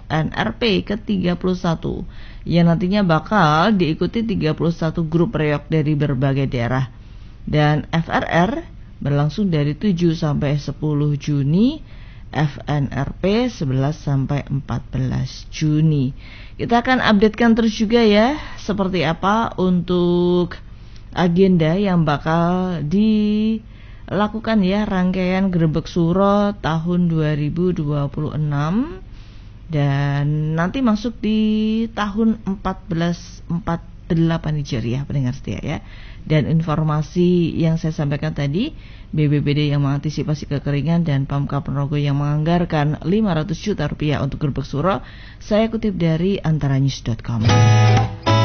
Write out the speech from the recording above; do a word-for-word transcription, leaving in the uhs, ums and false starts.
N R P ke tiga puluh satu yang nantinya bakal diikuti tiga puluh satu grup reog dari berbagai daerah. Dan F R R berlangsung dari tujuh sampai sepuluh Juni, F N R P sebelas sampai empat belas Juni. Kita akan updatekan terus juga ya seperti apa untuk agenda yang bakal dilakukan ya rangkaian Grebek Suro tahun dua ribu dua puluh enam dan nanti masuk di tahun empat belas empat puluh delapan Hijriah pendengar setia ya. Dan informasi yang saya sampaikan tadi, B B B D yang mengantisipasi kekeringan dan Pemkab Ponorogo yang menganggarkan lima ratus juta rupiah untuk Grebek Suro, saya kutip dari antara news dot com.